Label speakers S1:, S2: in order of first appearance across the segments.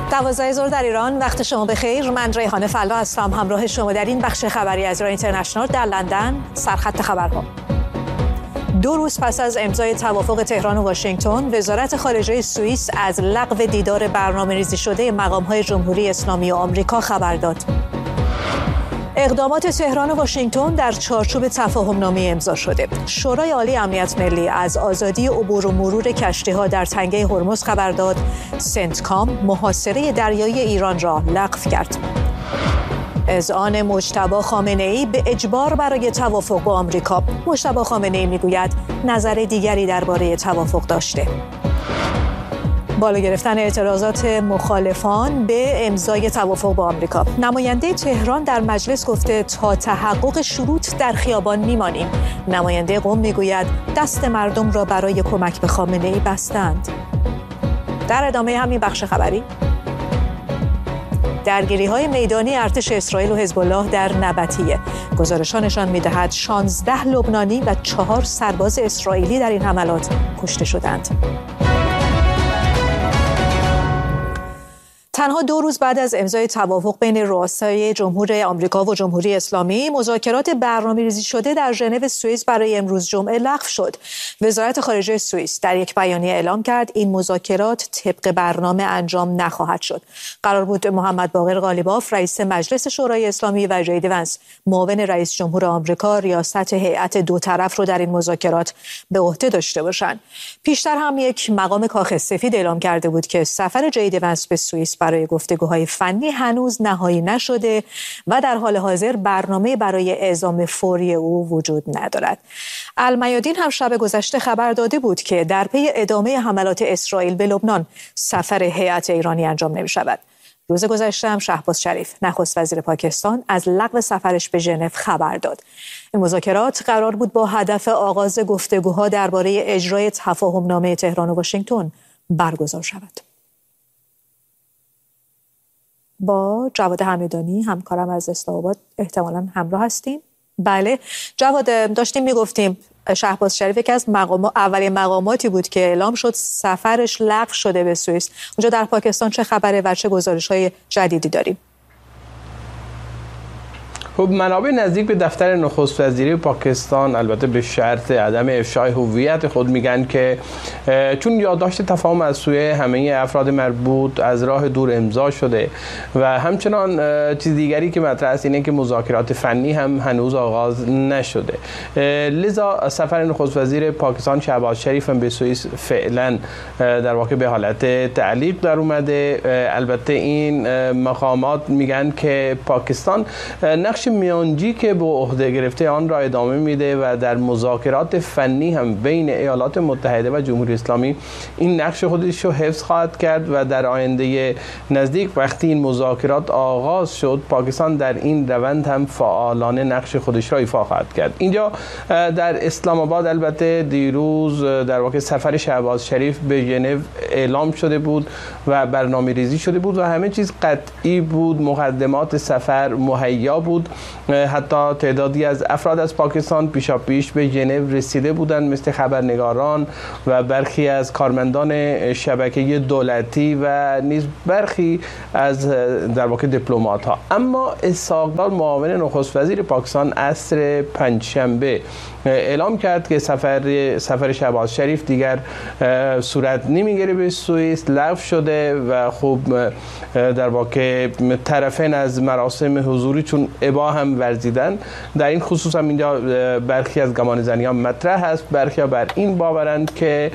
S1: 12 ظهر در ایران، وقت شما بخیر. من ریحانه فلا هستم، همراه شما در این بخش خبری از ایران اینترنشنال در لندن. سرخط خبرها: 2 روز پس از امضای توافق تهران و واشنگتن، وزارت خارجه سوئیس از لغو دیدار برنامه‌ریزی شده مقام‌های جمهوری اسلامی و آمریکا خبر داد. اقدامات تهران و واشنگتن در چارچوب تفاهم‌نامه امضا شده. شورای عالی امنیت ملی از آزادی عبور و مرور کشتی‌ها در تنگه هرمز خبر داد. سنتکام محاصره دریایی ایران را لغو کرد. اذعان مجتبی خامنه‌ای به اجبار برای توافق با آمریکا. مجتبی خامنه‌ای میگوید نظر دیگری درباره توافق داشته. بالا گرفتن اعتراضات مخالفان به امضای توافق با آمریکا. نماینده تهران در مجلس گفته تا تحقق شروط در خیابان میمانیم. نماینده قم میگوید دست مردم را برای کمک به خامنه‌ای بستند. در ادامه همین بخش خبری، درگیری‌های میدانی ارتش اسرائیل و حزب الله در نبطیه. گزارش‌ها نشان می‌دهد 16 لبنانی و 4 سرباز اسرائیلی در این حملات کشته شدند. تنها 2 روز بعد از امضای توافق بین رؤسای جمهور آمریکا و جمهوری اسلامی، مذاکرات برنامه‌ریزی شده در ژنو سوئیس برای امروز جمعه لغو شد. وزارت خارجه سوئیس در یک بیانیه اعلام کرد این مذاکرات طبق برنامه انجام نخواهد شد. قرار بود محمد باقر غالیباف رئیس مجلس شورای اسلامی و جی دی ونس معاون رئیس جمهور آمریکا ریاست هیئت دو طرف رو در این مذاکرات به عهده داشته باشند. پیشتر هم یک مقام کاخ سفید اعلام کرده بود که سفر جی دی ونس به سوئیس برای گفتگوهای فنی هنوز نهایی نشده و در حال حاضر برنامه برای اعزام فوری او وجود ندارد. المیادین هم شب گذشته خبر داده بود که در پی ادامه حملات اسرائیل به لبنان سفر هیئت ایرانی انجام نمی شود. روز گذشته هم شهباز شریف نخست وزیر پاکستان از لغو سفرش به ژنو خبر داد. این مذاکرات قرار بود با هدف آغاز گفتگوها درباره اجرای تفاهم‌نامه تهران و واشنگتن برگزار شود. با جواد حمیدانی همکارم از اسلام‌آباد احتمالاً همراه هستیم. بله جواد، داشتیم میگفتیم شهباز شریف یکی از اولین مقاماتی بود که اعلام شد سفرش لغو شده به سوئیس. اونجا در پاکستان چه خبره و چه گزارش‌های جدیدی داریم؟
S2: خب منابع نزدیک به دفتر نخست وزیری پاکستان البته به شرط عدم افشای هویت خود میگن که چون یادداشت تفاهم از سوی همه افراد مربوط از راه دور امضا شده و همچنان چیز دیگری که مطرح است اینه که مذاکرات فنی هم هنوز آغاز نشده، لذا سفر نخست وزیر پاکستان شهباز شریف هم به سوئیس فعلا در واقع به حالت تعلیق در اومده. البته این مقامات میگن که پاکستان نقش میانجی که به عهده گرفته آن را ادامه میده و در مذاکرات فنی هم بین ایالات متحده و جمهوری اسلامی این نقش خودش رو حفظ خواهد کرد و در آینده نزدیک وقتی این مذاکرات آغاز شد پاکستان در این روند هم فعالانه نقش خودش را ایفا خواهد کرد. اینجا در اسلام آباد البته دیروز در واقع سفر شهباز شریف به ژنو اعلام شده بود و برنامه‌ریزی شده بود و همه چیز قطعی بود، مقدمات سفر مهیا بود. حتی تعدادی از افراد از پاکستان پیشاپیش به ژنو رسیده بودند مثل خبرنگاران و برخی از کارمندان شبکه دولتی و نیز برخی از در واقع دیپلمات ها. اما اسحاق معاون نخست وزیر پاکستان عصر پنجشنبه اعلام کرد که سفر شهباز شریف دیگر صورت نمیگیره به سوئیس، لغو شده و خب در واقع طرفین از مراسم حضوری چون ابا هم ورزیدن. در این خصوص هم اینجا برخی از گمانه‌زنی‌ها مطرح است، برخی بر این باورند که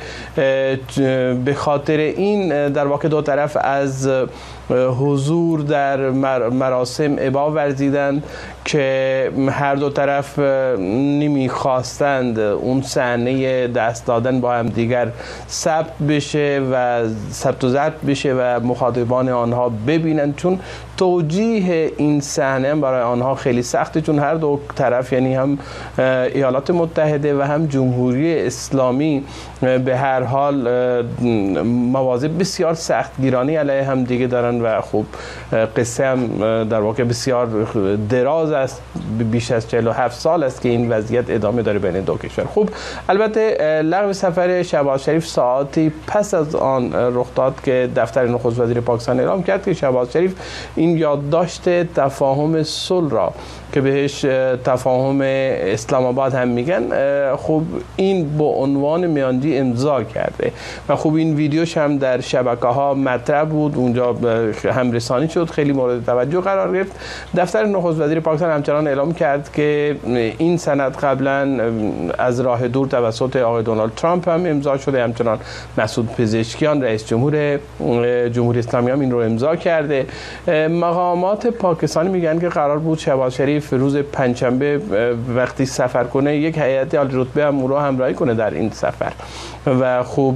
S2: به خاطر این در واقع دو طرف از حضور در مراسم ابا ورزیدند که هر دو طرف نمیخواستند اون صحنه دست دادن با هم دیگر ثبت بشه و ثبت و ضبط بشه و مخاطبان آنها ببینند، چون توجیه این صحنه برای آنها خیلی سخته، چون هر دو طرف یعنی هم ایالات متحده و هم جمهوری اسلامی به هر حال مواضع بسیار سختگیرانه علیه هم دیگه دارن و خب قصه هم در واقع بسیار دراز است، بیش از 47 سال است که این وضعیت ادامه ادامه داره بین دو کشور. خب البته لغو سفر شهباز شریف ساعاتی پس از آن رخ داد که دفتر نخست وزیر پاکستان اعلام کرد که شهباز شریف این یادداشت تفاهم صلح را که بهش تفاهم اسلام آباد هم میگن، خب این با عنوان میاندی امضا کرده و خب این ویدیوش هم در شبکه‌ها مطرح بود، اونجا هم رسانی شد، خیلی مورد توجه قرار گرفت. دفتر نخست وزیر پاکستان همچنان اعلام کرد که این سند قبلا از راه دور توسط آقای دونالد ترامپ هم امضا شده، همچنان مسعود پزشکیان رئیس جمهور جمهوری اسلامی هم این رو امضا کرده. مقامات پاکستانی میگن که قرار بود شهباز شریف روز پنجشنبه وقتی سفر کنه یک هیئت عالی رتبه هم او را همراهی کنه در این سفر و خب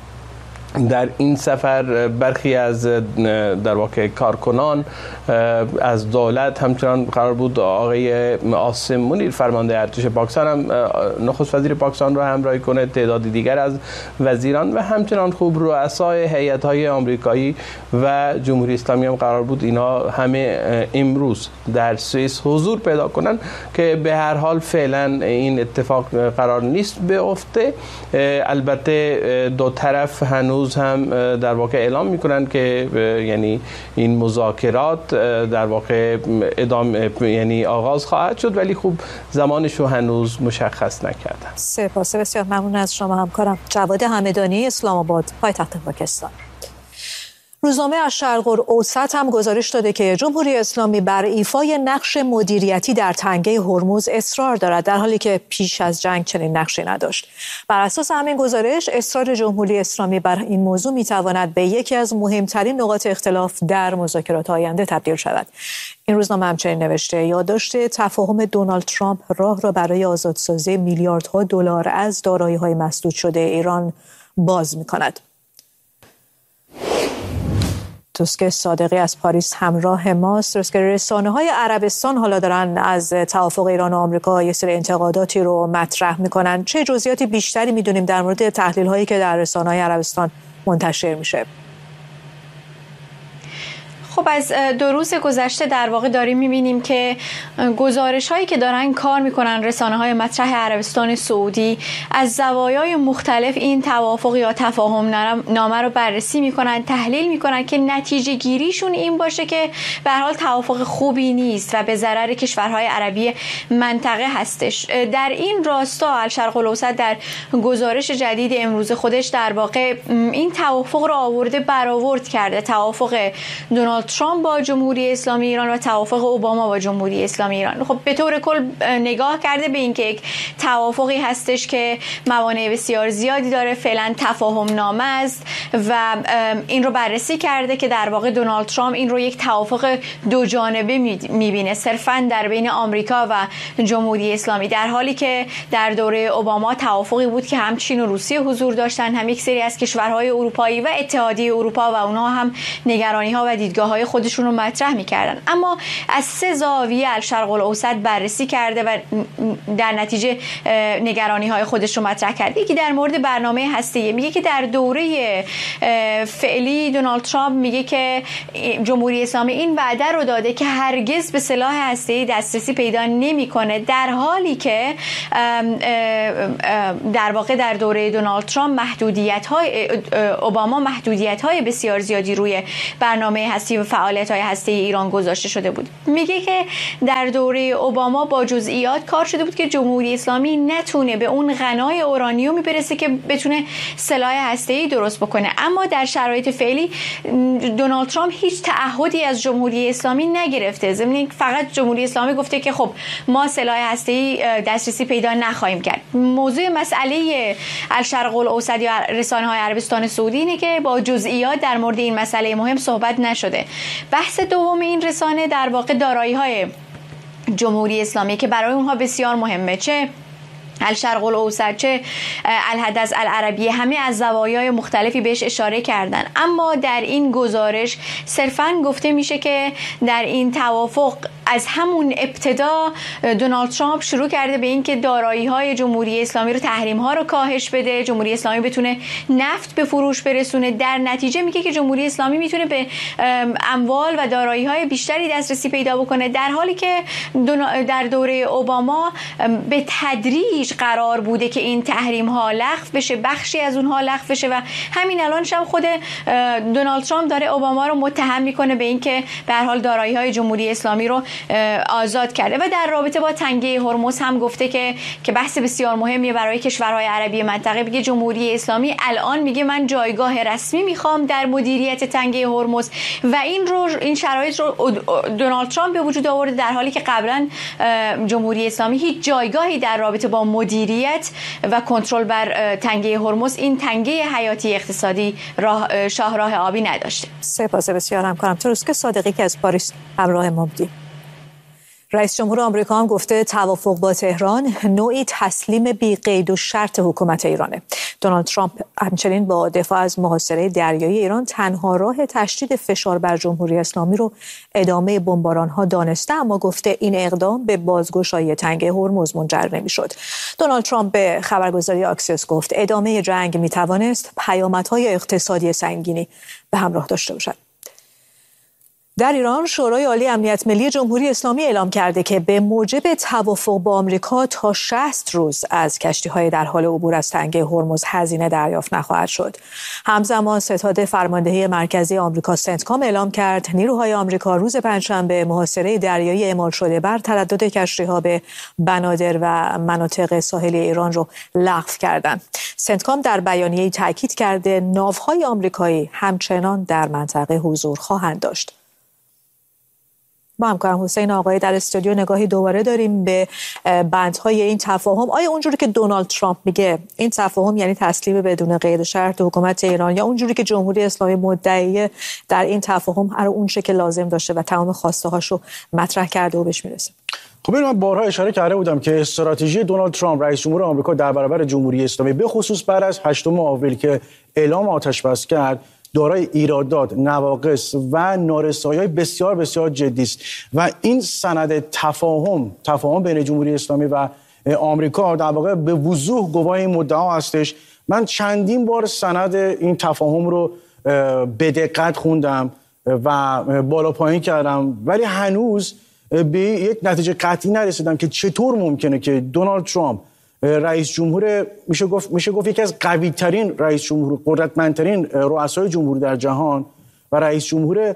S2: در این سفر برخی از در واقع کارکنان از دولت همچنان قرار بود آقای عاصم منیر فرمانده ارتش پاکستان هم نخست وزیر پاکستان را همراهی کنه، تعدادی دیگر از وزیران و همچنان خوب رؤسای هیئت‌های آمریکایی و جمهوری اسلامی هم قرار بود اینا همه امروز در سوئیس حضور پیدا کنن که به هر حال فعلا این اتفاق قرار نیست بیفته. البته دو طرف هنوز هم در واقع اعلام میکنن که یعنی این مذاکرات در واقع ادامه یعنی آغاز خواهد شد، ولی خب زمانش رو هنوز مشخص نکردن.
S1: سپاس بسیار ممنون از شما همکارم جواد همدانی، اسلام آباد، پایتخت پاکستان. روزنامه الشرق الاوسط هم گزارش داده که جمهوری اسلامی بر ایفای نقش مدیریتی در تنگه هرمز اصرار دارد، در حالی که پیش از جنگ چنین نقشی نداشت. بر اساس همین گزارش اصرار جمهوری اسلامی بر این موضوع میتواند به یکی از مهمترین نقاط اختلاف در مذاکرات آینده تبدیل شود. این روزنامه همچنین نوشته یادداشت تفاهم دونالد ترامپ راه را برای آزادسازی میلیاردها دلار از دارایی‌های مسدود شده ایران باز می‌کند. توسک صادقی از پاریس همراه ماست. توسک، رسانه‌های عربستان حالا دارن از توافق ایران و آمریکا یه سری انتقاداتی رو مطرح میکنن. چه جزئیاتی بیشتری میدونیم در مورد تحلیل‌هایی که در رسانه‌های عربستان منتشر میشه؟
S3: خب از 2 روز گذشته در واقع داریم می‌بینیم که گزارش‌هایی که دارن کار می‌کنن رسانه‌های مطرح عربستان سعودی از زوایای مختلف این توافق یا تفاهم نامه رو بررسی می‌کنن، تحلیل می‌کنن که نتیجه گیریشون این باشه که به هر حال توافق خوبی نیست و به ضرر کشورهای عربی منطقه هستش. در این راستا الشرق الاوسط در گزارش جدید امروز خودش در واقع این توافق رو آورده برآورد کرده، توافق دونالد ترامپ با جمهوری اسلامی ایران و توافق اوباما با جمهوری اسلامی ایران. خب به طور کل نگاه کرده به این که یک توافقی هستش که موانع بسیار زیادی داره، فعلا تفاهم نامه است و این رو بررسی کرده که در واقع دونالد ترامپ این رو یک توافق دو جانبه میبینه، صرفاً در بین آمریکا و جمهوری اسلامی، در حالی که در دوره اوباما توافقی بود که هم چین و روسیه حضور داشتن، هم یک سری از کشورهای اروپایی و اتحادیه اروپا و اونها هم نگرانی‌ها و دیدگاه‌های خودشون رو مطرح می‌کردن. اما از 3 زاویه الشرق الاوسط بررسی کرده و در نتیجه نگرانی‌های خودش رو مطرح کرده. یکی در مورد برنامه هسته‌ای، میگه که در دوره فعلی دونالد ترامپ میگه که جمهوری اسلامی این وعده رو داده که هرگز به سلاح هسته‌ای دسترسی پیدا نمی‌کنه، در حالی که در واقع در دوره دونالد ترامپ اوباما محدودیت‌های بسیار زیادی روی برنامه هستی و فعالیت‌های هسته‌ای ایران گذاشته شده بود. میگه که در دوره اوباما با جزئیات کار شده بود که جمهوری اسلامی نتونه به اون غنای اورانیومی برسه که بتونه سلاح هسته‌ای درست بکنه. اما در شرایط فعلی دونالد ترامپ هیچ تعهدی از جمهوری اسلامی نگرفته، ضمن فقط جمهوری اسلامی گفته که خب ما سلاح هسته‌ای دسترسی پیدا نخواهیم کرد. موضوع مسئله الشرق الاوسط یا رسانه‌های عربستان سعودی اینه که با جزئیات در مورد این مسئله مهم صحبت نشده. بحث دوم این رسانه در واقع دارایی‌های جمهوری اسلامی که برای اونها بسیار مهمه، چه الشرق الاوسط چه الحدث العربیه، همه از زوایای مختلفی بهش اشاره کردن. اما در این گزارش صرفاً گفته میشه که در این توافق از همون ابتدا دونالد ترامپ شروع کرده به اینکه دارایی‌های جمهوری اسلامی رو، تحریم‌ها رو کاهش بده، جمهوری اسلامی بتونه نفت به فروش برسونه. در نتیجه میگه که جمهوری اسلامی میتونه به اموال و دارایی‌های بیشتری دسترسی پیدا بکنه، در حالی که در دوره اوباما به تدریج قرار بوده که این تحریم‌ها لغو بشه، بخشی از اونها لغو بشه و همین الان شب خود دونالد ترامپ داره اوباما رو متهم میکنه به اینکه به هر حال دارایی‌های جمهوری اسلامی رو آزاد کرده. و در رابطه با تنگه هرمز هم گفته که بحث بسیار مهمیه برای کشورهای عربی منطقه. میگه جمهوری اسلامی الان میگه من جایگاه رسمی میخوام در مدیریت تنگه هرمز و این شرایط رو دونالد ترامپ به وجود آورده، در حالی که قبلا جمهوری اسلامی هیچ جایگاهی در رابطه با مدیریت و کنترل بر تنگه هرمز، این تنگه حیاتی اقتصادی شاهراه آبی نداشته.
S1: سپاس بسیار همکارم تروسک صادقی که از پاریس همراه ما بودی. رئیس جمهور آمریکا هم گفته توافق با تهران نوعی تسلیم بی قید و شرط حکومت ایرانه. دونالد ترامپ همچنین با دفاع از محاصره دریایی ایران تنها راه تشدید فشار بر جمهوری اسلامی رو ادامه بمباران‌ها دانسته، اما گفته این اقدام به بازگشایی تنگه هرمز منجر نمی‌شد. دونالد ترامپ به خبرگزاری آکسیوس گفت ادامه جنگ می‌توانست پیامدهای اقتصادی سنگینی به همراه داشته باشد. در ایران شورای عالی امنیت ملی جمهوری اسلامی اعلام کرده که به موجب توافق با آمریکا تا 60 روز از کشتی‌های در حال عبور از تنگه هرمز هزینه دریافت نخواهد شد. همزمان ستاد فرماندهی مرکزی آمریکا سنتکام اعلام کرد نیروهای آمریکا روز پنجشنبه محاصره دریایی اعمال شده بر تردد کشتی‌ها به بنادر و مناطق ساحلی ایران رو لغو کردند. سنتکام در بیانیه‌ای تاکید کرده ناوهای آمریکایی همچنان در منطقه حضور خواهند داشت. با همکارم حسین آقایی در استودیو نگاهی دوباره داریم به بندهای این تفاهم. آیا اونجوری که دونالد ترامپ میگه این تفاهم یعنی تسلیم بدون قید و شرط حکومت ایران، یا اونجوری که جمهوری اسلامی مدعی در این تفاهم هر اون شکل لازم داشته و تمام خواسته هاشو مطرح کرده و بهش میرسه؟
S4: خب من بارها اشاره کرده بودم که استراتژی دونالد ترامپ رئیس جمهور آمریکا در برابر جمهوری اسلامی به خصوص بعد از 8 آوریل که اعلام آتش بس کرد دارای ایرادات، نواقص و نارسایی‌های بسیار بسیار جدی است و این سند تفاهم بین جمهوری اسلامی و آمریکا در واقع به وضوح گواه این مدعا هستش. من چندین بار سند این تفاهم رو به دقت خوندم و بالا پایین کردم، ولی هنوز به یک نتیجه قطعی نرسیدم که چطور ممکنه که دونالد ترامپ رئیس جمهور میشه گفت یکی از قوی ترین رئیس جمهور، قدرتمندترین رؤسای جمهور در جهان و رئیس جمهور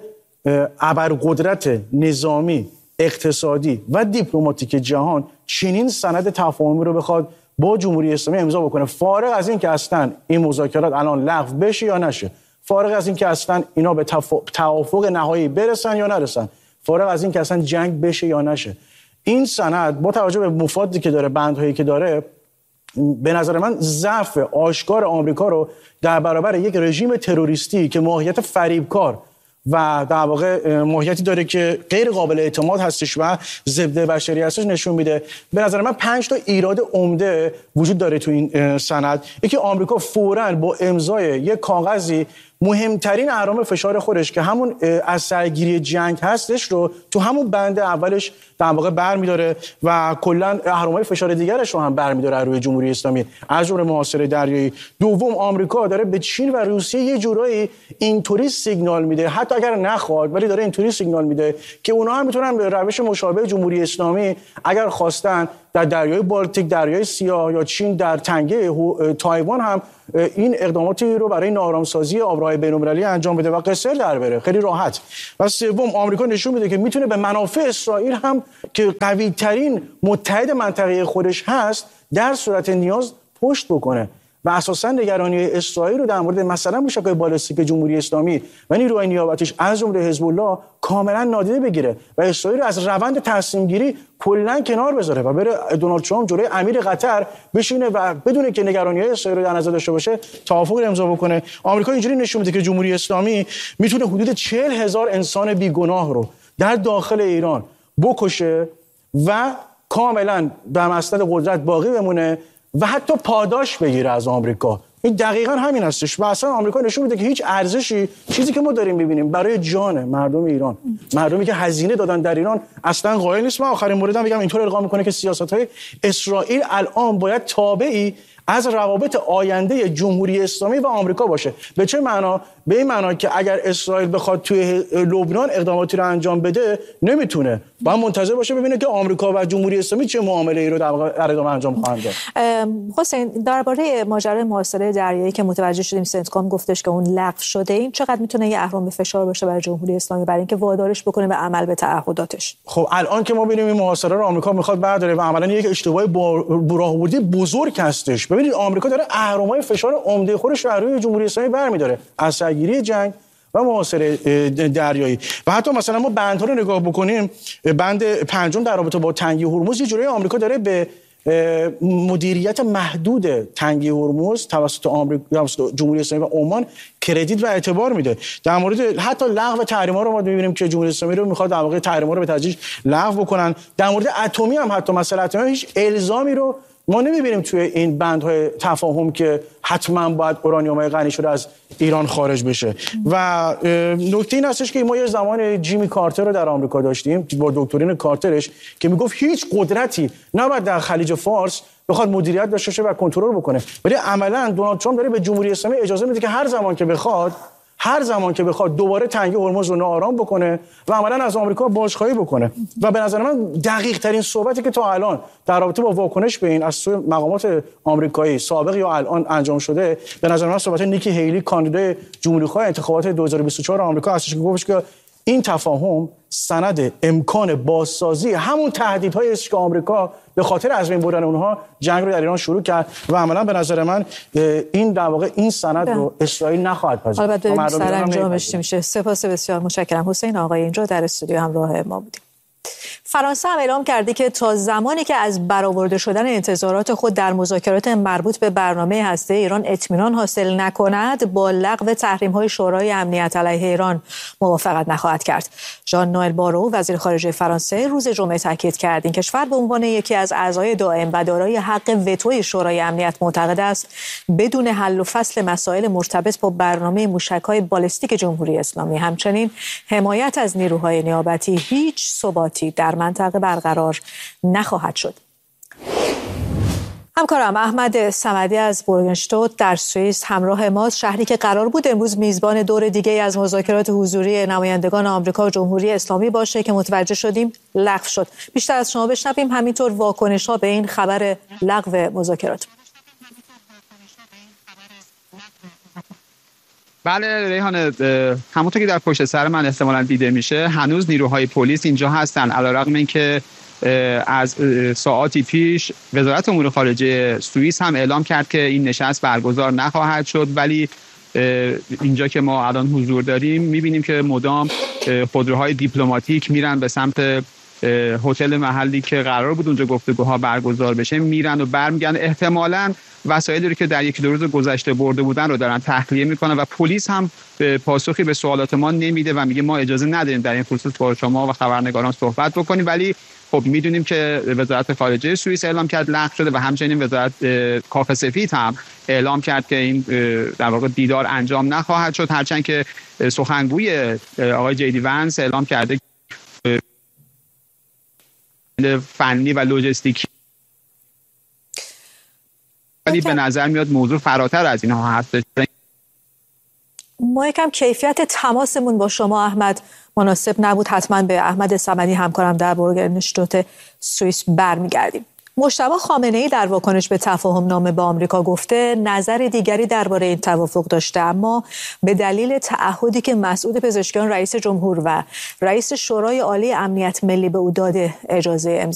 S4: ابرقدرت نظامی، اقتصادی و دیپلماتیک جهان چنین سند تفاهمی رو بخواد با جمهوری اسلامی امضا بکنه، فارغ از این که اصلا این مذاکرات الان لغو بشه یا نشه، فارغ از این که اصلا اینا به توافق نهایی برسن یا نرسن، فارغ از این که اصلا جنگ بشه یا نشه. این سند با توجه به مفادی که داره، بندهایی که داره، به نظر من ضعف آشکار آمریکا رو در برابر یک رژیم تروریستی که ماهیت فریبکار و در واقع ماهیتی داره که غیر قابل اعتماد هستش و ضد بشری هستش نشون میده. به نظر من 5 تا ایراد عمده وجود داره تو این سند. یکی آمریکا فوراً با امضای یک کاغذی مهمترین اهرام فشار خودش که همون از سرگیری جنگ هستش رو تو همون بند اولش در واقع برمی‌داره و کلا اهرام‌های فشار دیگرش رو هم برمی‌داره روی جمهوری اسلامی، از جمله محاصره دریایی. دوم، آمریکا داره به چین و روسیه یه جورایی اینطوری سیگنال میده، حتی اگر نخواد ولی داره اینطوری سیگنال میده که اونها هم میتونن به روش مشابه جمهوری اسلامی اگر خواستن در دریای بالتیک، دریای سیاه یا چین در تنگه تایوان هم این اقداماتی رو برای ناآرامسازی آبراهای بین‌المللی انجام بده و قصر در بره خیلی راحت. و سوم، آمریکا نشون میده که میتونه به منافع اسرائیل هم که قوی ترین متحد منطقه خودش هست در صورت نیاز پشت بکنه و اساسا نگرانی اسرائیل رو در مورد مثلا موشک‌های بالستیک جمهوری اسلامی و نیروهای نیابتیش از جمله حزب الله کاملا نادیده بگیره و اسرائیل رو از روند تصمیم گیری کلا کنار بذاره و بره دونالد ترامپ جلوی امیر قطر بشینه و بدون که نگرانی‌های اسرائیل رو در نظر داشته باشه توافق رو امضا بکنه. آمریکا اینجوری نشون میده که جمهوری اسلامی میتونه حدود 40,000 انسان بیگناه رو در داخل ایران بکشه و کاملا در مسند قدرت باقی بمونه و حتی پاداش بگیره از آمریکا این دقیقاً همین هستش و اصلا آمریکا نشون میده که هیچ ارزشی چیزی که ما داریم می‌بینیم برای جان مردم ایران، مردمی که هزینه دادن در ایران اصلا قائل نیست. من آخرین موردم بگم اینطور القا میکنه که سیاست‌های اسرائیل الان باید تابعی از روابط آینده جمهوری اسلامی و آمریکا باشه. به چه معنا؟ به این معنا که اگر اسرائیل بخواد توی لبنان اقداماتی رو انجام بده نمیتونه، باید منتظر باشه ببینه که آمریکا و جمهوری اسلامی چه معامله‌ای رو در ادامه انجام خواهند داد.
S1: حسین، درباره ماجرای محاصره دریایی که متوجه شدیم سنتکام گفتش که اون لغو شده، این چقدر میتونه یه اهرم فشار باشه برای جمهوری اسلامی برای اینکه وادارش بکنه به عمل به تعهداتش؟
S4: خب الان که ما ببینیم این محاصره رو آمریکا میخواد برداره و عملاً یک اشتباه راهبردی بزرگ هستش. ببینید آمریکا داره اهرم‌های فشار عمده خودش رو روی جمهوری اسلامی برمی‌داره، از سرگیری جنگ و محاصره دریایی. و حتی مثلا ما بندها رو نگاه بکنیم، بند 5 در رابطه با تنگی هرمز، یه جوری آمریکا داره به مدیریت محدود تنگی هرمز توسط آمریکا، جمهوری اسلامی و عمان کردیت و اعتبار میده. در مورد حتی لغو تحریم‌ها رو ما می‌بینیم که جمهوری اسلامی رو می‌خواد در واقع تحریم‌ها رو به تدریج لغو بکنن. در مورد اتمی هم حتی مسئله اتمی هیچ الزامی رو ما نمی‌بینیم توی این بندهای تفاهم که حتما باید اورانیوم‌های غنی شده از ایران خارج بشه. و نکته این هستش که ما یه زمان جیمی کارتر رو در آمریکا داشتیم با دکترین کارترش که میگفت هیچ قدرتی نباید در خلیج فارس بخواد مدیریت داشته باشه و کنترل بکنه، ولی عملاً دونالد ترامپ داره به جمهوری اسلامی اجازه میده که هر زمان که بخواد دوباره تنگی هرمز رو ناآرام بکنه و عملاً از آمریکا بازخواهی بکنه. و به نظر من دقیق ترین صحبتی که تا الان در رابطه با واکنش به این از سوی مقامات آمریکایی سابق یا الان انجام شده، به نظر من صحبت نیکی هیلی کاندیدای جمهوری‌خواه انتخابات 2024 آمریکا هستش که گفتش که این تفاهم سند امکان بازسازی همون تهدیدهای است که آمریکا به خاطر از بین بردن اونها جنگ رو در ایران شروع کرد و عملاً به نظر من این در واقع این سند رو اسرائیل نخواهد پذیرفت.
S1: البته این سرانجامش میشه. سپاس بسیار متشکرم حسین آقای، اینجا در استودیو همراه ما بودیم. فرانسه هم اعلام کرده که تا زمانی که از برآورده شدن انتظارات خود در مذاکرات مربوط به برنامه هسته ایران اطمینان حاصل نکند، با لغو تحریم‌های شورای امنیت علیه ایران موافقت نخواهد کرد. ژان نوئل بارو وزیر خارجه فرانسه روز جمعه تاکید کرد این کشور به عنوان یکی از اعضای دائم و دارای حق وتوی شورای امنیت معتقد است بدون حل و فصل مسائل مرتبط با برنامه موشک‌های بالستیک جمهوری اسلامی، همچنین حمایت از نیروهای نیابتی، هیچ ثباتی در منطقه برقرار نخواهد شد. همکارم احمد صمدی از بورگنشتوت در سوئیس همراه ماست، شهری که قرار بود امروز میزبان دور دیگه از مذاکرات حضوری نمایندگان آمریکا و جمهوری اسلامی باشه که متوجه شدیم لغو شد. بیشتر از شما بشنویم، همینطور واکنش‌ها به این خبر لغو مذاکرات.
S5: بله ریحانه، همونطور که در پشت سر من احتمالاً دیده میشه هنوز نیروهای پلیس اینجا هستن، علیرغم اینکه از ساعاتی پیش وزارت امور خارجه سوئیس هم اعلام کرد که این نشست برگزار نخواهد شد، ولی اینجا که ما الان حضور داریم میبینیم که مدام خودروهای دیپلماتیک میرن به سمت هتل محلی که قرار بود اونجا گفتگوها برگزار بشه، میرن و برمیگردن. احتمالاً وسایلی رو که در یکی دو روز گذشته برده بودن رو دارن تخلیه میکنن و پلیس هم پاسخی به سوالات ما نمیده و میگه ما اجازه نداریم در این خصوص با شما و خبرنگاران صحبت بکنیم. ولی خب میدونیم که وزارت خارجه سوئیس اعلام کرد لغو شده و همچنین وزارت کاخ سفید هم اعلام کرد که این در واقع دیدار انجام نخواهد شد، هرچند که سخنگوی آقای جی دی ونس اعلام کرده فنی و لوجستیکی، ولی به نظر میاد موضوع فراتر از اینها هست.
S1: ما یکم کیفیت تماسمون با شما احمد مناسب نبود، حتما به احمد صمدی همکارم در بورگنشتوت سوئیس برمیگردیم. مجتبی خامنه‌ای در واکنش به تفاهم نامه با آمریکا گفته نظر دیگری درباره این توافق داشته، اما به دلیل تعهدی که مسعود پزشکیان رئیس جمهور و رئیس شورای عالی امنیت ملی به او داده اجازه